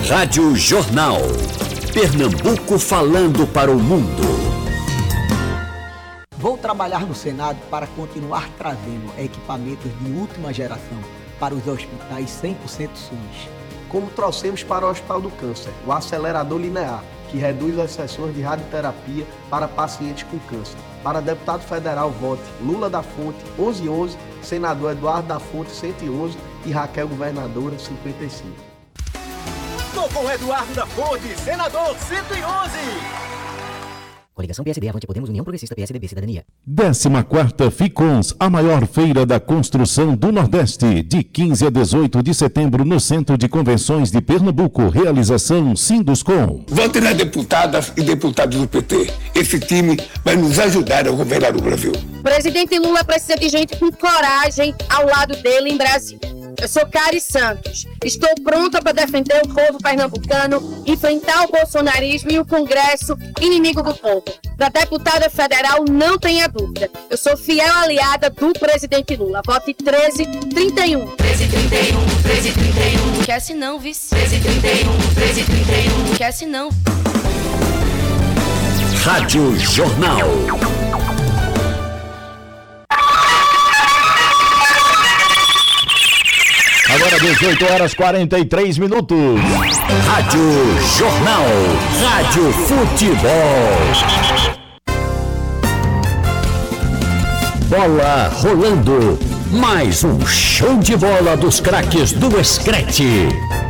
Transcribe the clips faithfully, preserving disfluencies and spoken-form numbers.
Rádio Jornal. Pernambuco falando para o mundo. Vou trabalhar no Senado para continuar trazendo equipamentos de última geração para os hospitais cem por cento SUS. Como trouxemos para o Hospital do Câncer, o acelerador linear, que reduz as sessões de radioterapia para pacientes com câncer. Para deputado federal, vote Lula da Fonte, onze onze, senador Eduardo da Fonte, cento e onze e Raquel Governadora, cinquenta e cinco. Tô com Eduardo da Fonte, senador, cento e onze. Coligação P S D, Avante Podemos, União Progressista, P S D B, Cidadania. décima quarta FICONS, a maior feira da construção do Nordeste, de quinze a dezoito de setembro no Centro de Convenções de Pernambuco. Realização Sinduscom. Vote nas deputadas e deputados do P T. Esse time vai nos ajudar a governar o Brasil. Presidente Lula precisa de gente com coragem ao lado dele em Brasília. Eu sou Cari Santos. Estou pronta para defender o povo pernambucano, enfrentar o bolsonarismo e o Congresso inimigo do povo. Para deputada federal, não tenha dúvida. Eu sou fiel aliada do presidente Lula. Vote treze trinta e um. treze trinta e um, treze trinta e um. Quer se não, vice? treze trinta e um, treze trinta e um. Quer se não? Rádio Jornal. Agora dezoito horas e quarenta e três minutos. Rádio Jornal. Rádio Futebol. Bola rolando. Mais um show de bola dos craques do Escrete.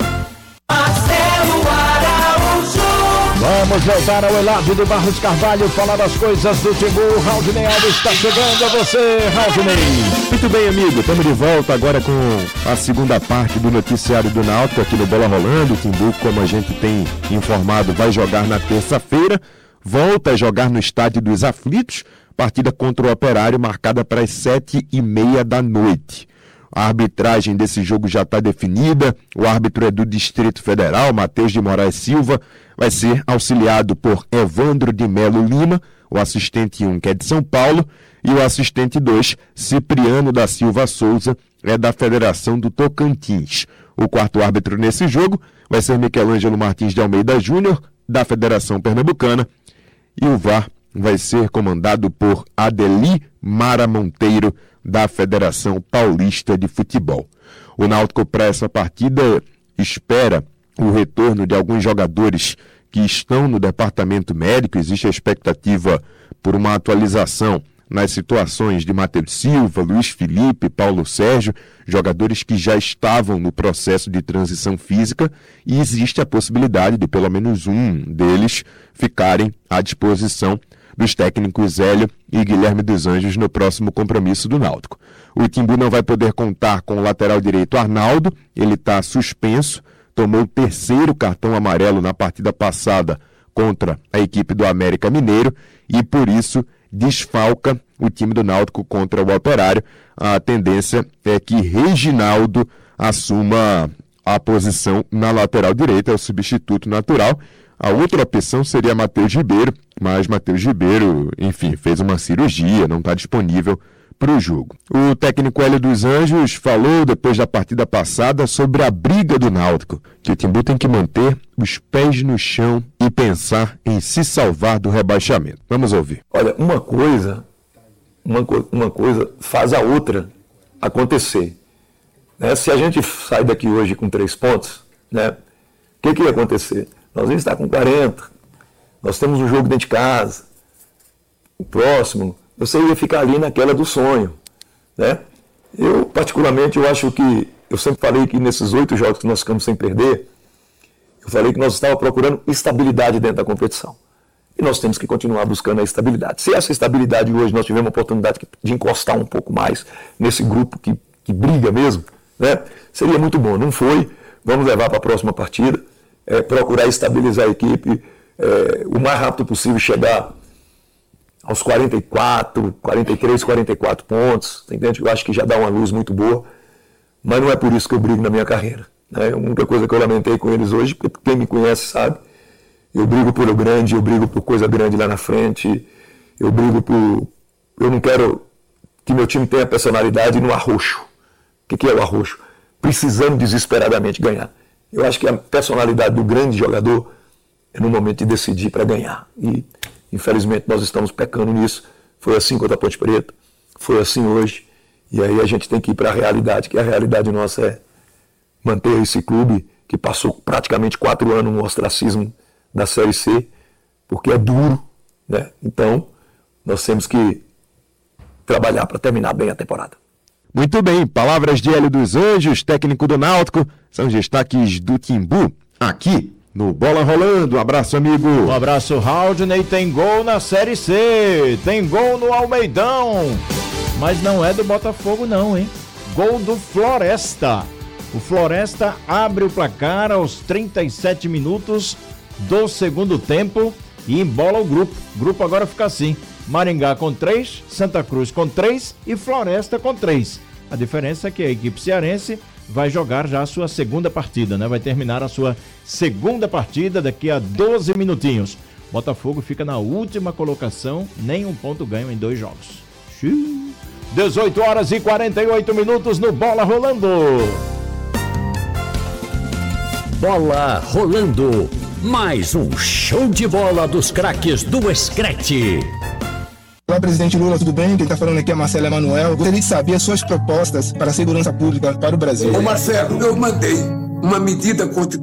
Vamos voltar ao Elado do Barros Carvalho, falar das coisas do Timbu. Raudinei Alves está chegando a você, Raudinei. Muito bem, amigo, estamos de volta agora com a segunda parte do noticiário do Náutico aqui no Bola Rolando. O Timbu, como a gente tem informado, vai jogar na terça-feira, volta a jogar no Estádio dos Aflitos, partida contra o Operário marcada para as sete e meia da noite. A arbitragem desse jogo já está definida. O árbitro é do Distrito Federal, Matheus de Moraes Silva, vai ser auxiliado por Evandro de Melo Lima, o assistente um, que é de São Paulo, e o assistente dois, Cipriano da Silva Souza, é da Federação do Tocantins. O quarto árbitro nesse jogo vai ser Michelangelo Martins de Almeida Júnior, da Federação Pernambucana, e o V A R vai ser comandado por Adeli Mara Monteiro, da Federação Paulista de Futebol. O Náutico, para essa partida, espera o retorno de alguns jogadores que estão no departamento médico. Existe a expectativa por uma atualização nas situações de Matheus Silva, Luiz Felipe, Paulo Sérgio, jogadores que já estavam no processo de transição física, e existe a possibilidade de pelo menos um deles ficarem à disposição dos técnicos Hélio e Guilherme dos Anjos no próximo compromisso do Náutico. O Timbu não vai poder contar com o lateral direito Arnaldo, ele está suspenso, tomou o terceiro cartão amarelo na partida passada contra a equipe do América Mineiro e por isso desfalca o time do Náutico contra o Operário. A tendência é que Reginaldo assuma a posição na lateral direita, é o substituto natural. A outra opção seria Matheus Ribeiro, mas Matheus Ribeiro, enfim, fez uma cirurgia, não está disponível para o jogo. O técnico Hélio dos Anjos falou, depois da partida passada, sobre a briga do Náutico, que o Timbu tem que manter os pés no chão e pensar em se salvar do rebaixamento. Vamos ouvir. Olha, uma coisa, uma, uma coisa faz a outra acontecer. Né? Se a gente sai daqui hoje com três pontos, né, o que, que ia acontecer? Nós vamos estar com quarenta, nós temos um jogo dentro de casa, o próximo, você ia ficar ali naquela do sonho, né? Eu, particularmente, eu acho que, eu sempre falei que nesses oito jogos que nós ficamos sem perder, eu falei que nós estávamos procurando estabilidade dentro da competição. E nós temos que continuar buscando a estabilidade. Se essa estabilidade hoje nós tivermos a oportunidade de encostar um pouco mais nesse grupo que, que briga mesmo, né? Seria muito bom. Não foi, vamos levar para a próxima partida. É, procurar estabilizar a equipe, é, o mais rápido possível, chegar aos quarenta e quatro, quarenta e três, quarenta e quatro pontos, entende? Eu acho que já dá uma luz muito boa, mas não é por isso que eu brigo na minha carreira. Né? A única coisa que eu lamentei com eles hoje, porque quem me conhece sabe, eu brigo por o grande, eu brigo por coisa grande lá na frente, eu brigo por... Eu não quero que meu time tenha personalidade no arroxo. O que, que é o arroxo? Precisando desesperadamente ganhar. Eu acho que a personalidade do grande jogador é no momento de decidir para ganhar. E, infelizmente, nós estamos pecando nisso. Foi assim contra a Ponte Preta, foi assim hoje. E aí a gente tem que ir para a realidade, que a realidade nossa é manter esse clube que passou praticamente quatro anos no ostracismo da Série C, porque é duro, né? Então, nós temos que trabalhar para terminar bem a temporada. Muito bem, palavras de Hélio dos Anjos, técnico do Náutico, são os destaques do Timbu, aqui no Bola Rolando. Um abraço, amigo. Um abraço, Haldney. Tem gol na Série C, tem gol no Almeidão, mas não é do Botafogo não, hein? Gol do Floresta. O Floresta abre o placar aos trinta e sete minutos do segundo tempo e embola o grupo. O grupo agora fica assim: Maringá com três, Santa Cruz com três e Floresta com três. A diferença é que a equipe cearense vai jogar já a sua segunda partida, né? Vai terminar a sua segunda partida daqui a doze minutinhos. Botafogo fica na última colocação, nem um ponto ganho em dois jogos. dezoito horas e quarenta e oito minutos no Bola Rolando. Bola Rolando. Mais um show de bola dos craques do Screte. Olá, presidente Lula, tudo bem? Quem está falando aqui é Marcelo Emanuel. Gostaria de saber as suas propostas para a segurança pública para o Brasil. Ô Marcelo, eu mandei uma medida constitucional